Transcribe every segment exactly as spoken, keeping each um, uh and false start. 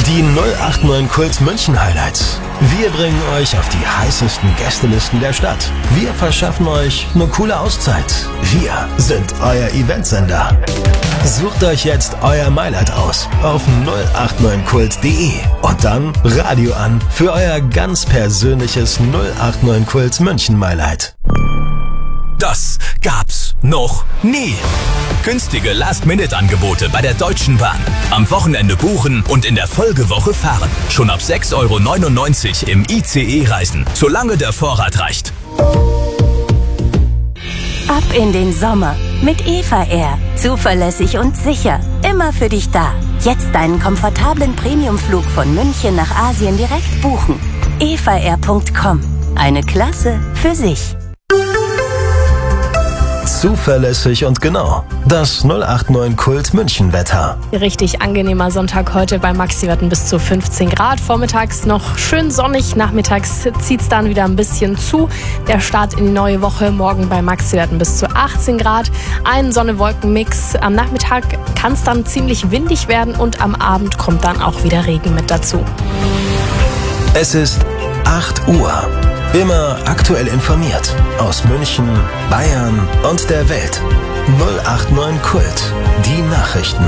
Die null acht neun Kult München Highlights. Wir bringen euch auf die heißesten Gästelisten der Stadt. Wir verschaffen euch eine coole Auszeit. Wir sind euer Eventsender. Sucht euch jetzt euer Mailand aus auf null acht neun kult punkt de und dann Radio an für euer ganz persönliches null acht neun Kult München Mailand. Das gab's noch nie. Günstige Last-Minute-Angebote bei der Deutschen Bahn. Am Wochenende buchen und in der Folgewoche fahren. Schon ab sechs Euro neunundneunzig im I C E reisen, solange der Vorrat reicht. Ab in den Sommer mit Eva Air. Zuverlässig und sicher. Immer für dich da. Jetzt deinen komfortablen Premiumflug von München nach Asien direkt buchen. eva air punkt com. Eine Klasse für sich. Zuverlässig und genau. Das null acht neun Kult München Wetter. Richtig angenehmer Sonntag heute bei Maxi-Werten bis zu fünfzehn Grad. Vormittags noch schön sonnig, nachmittags zieht es dann wieder ein bisschen zu. Der Start in die neue Woche, morgen bei Maxi-Werten bis zu achtzehn Grad. Ein Sonne-Wolken-Mix. Am Nachmittag kann es dann ziemlich windig werden und am Abend kommt dann auch wieder Regen mit dazu. Es ist acht Uhr. Immer aktuell informiert. Aus München, Bayern und der Welt. null acht neun Kult. Die Nachrichten.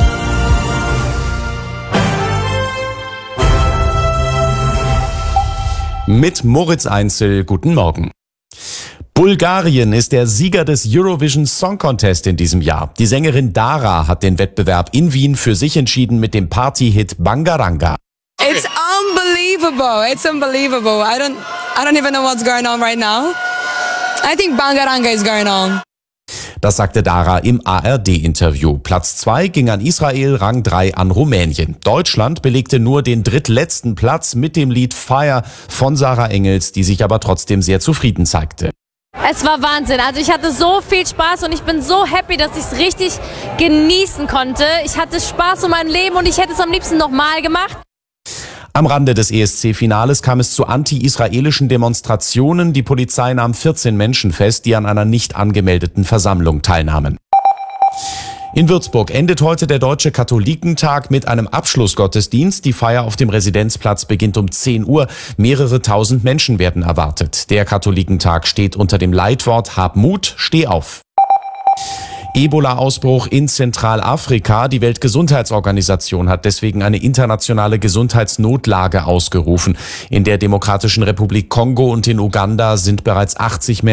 Mit Moritz Einzel, guten Morgen. Bulgarien ist der Sieger des Eurovision Song Contest in diesem Jahr. Die Sängerin Dara hat den Wettbewerb in Wien für sich entschieden mit dem Party-Hit Bangaranga. It's unbelievable. It's unbelievable. I don't I don't even know what's going on right now. I think Bangaranga is going on. Das sagte Dara im A R D-Interview. Platz zwei ging an Israel, Rang drei an Rumänien. Deutschland belegte nur den drittletzten Platz mit dem Lied Fire von Sarah Engels, die sich aber trotzdem sehr zufrieden zeigte. Es war Wahnsinn. Also ich hatte so viel Spaß und ich bin so happy, dass ich es richtig genießen konnte. Ich hatte Spaß um mein Leben und ich hätte es am liebsten nochmal gemacht. Am Rande des E S C-Finales kam es zu anti-israelischen Demonstrationen. Die Polizei nahm vierzehn Menschen fest, die an einer nicht angemeldeten Versammlung teilnahmen. In Würzburg endet heute der Deutsche Katholikentag mit einem Abschlussgottesdienst. Die Feier auf dem Residenzplatz beginnt um zehn Uhr. Mehrere tausend Menschen werden erwartet. Der Katholikentag steht unter dem Leitwort Hab Mut, steh auf. Ebola-Ausbruch in Zentralafrika. Die Weltgesundheitsorganisation hat deswegen eine internationale Gesundheitsnotlage ausgerufen. In der Demokratischen Republik Kongo und in Uganda sind bereits achtzig Menschen